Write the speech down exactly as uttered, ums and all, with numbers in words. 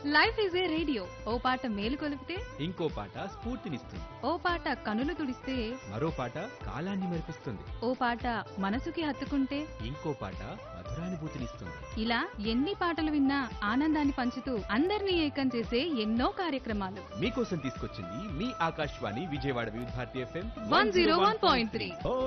Life is a radio ఓ పాట మేలు కొలిపితే ఇంకో పాట స్ఫూర్తినిస్తుంది. ఓ పాట కనులు తుడిస్తే మరో పాట కాలాన్ని మెరిపిస్తుంది. ఓ పాట మనసుకి హత్తుకుంటే ఇంకో పాట మధురానుభూతినిస్తుంది. ఇలా ఎన్ని పాటలు విన్నా ఆనందాన్ని పంచుతూ అందరినీ ఏకం చేసే ఎన్నో కార్యక్రమాలు మీకోసం తీసుకొచ్చింది మీ ఆకాశవాణి విజయవాడ వివిధ Bharati FM one zero one point three ఓ